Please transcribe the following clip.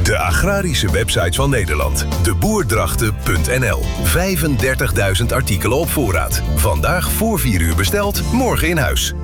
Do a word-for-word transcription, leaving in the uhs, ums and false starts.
De agrarische website van Nederland. de boerdrachten punt n l. vijfendertigduizend artikelen op voorraad. Vandaag voor vier uur besteld, morgen in huis.